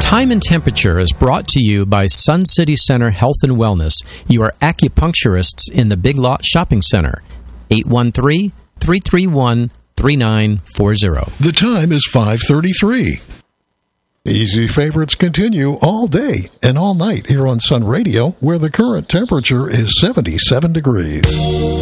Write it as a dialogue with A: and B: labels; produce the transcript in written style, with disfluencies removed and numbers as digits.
A: Time and Temperature is brought to you by Sun City Center Health and Wellness, your acupuncturists in the Big Lot Shopping Center. 813-331-3940.
B: The time is 5:33. Easy favorites continue all day and all night here on Sun Radio, where the current temperature is 77 degrees.